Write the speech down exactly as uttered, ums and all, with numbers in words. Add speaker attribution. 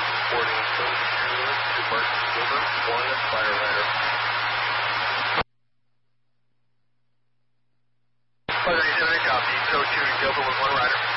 Speaker 1: Reporting code two to Martin Silver, one fire rider. Fire eighty-seven, copy, code two, Delta with one rider.